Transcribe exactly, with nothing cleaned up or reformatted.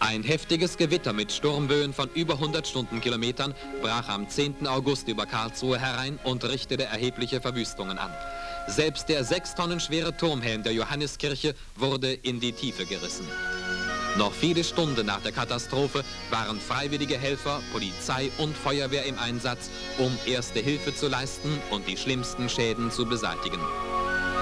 Ein heftiges Gewitter mit Sturmböen von über hundert Stundenkilometern brach am zehnten August über Karlsruhe herein und richtete erhebliche Verwüstungen an. Selbst der sechs Tonnen schwere Turmhelm der Johanneskirche wurde in die Tiefe gerissen. Noch viele Stunden nach der Katastrophe waren freiwillige Helfer, Polizei und Feuerwehr im Einsatz, um erste Hilfe zu leisten und die schlimmsten Schäden zu beseitigen.